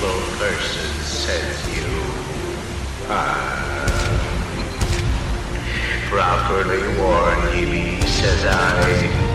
evil person sent you. Properly warned, he says I.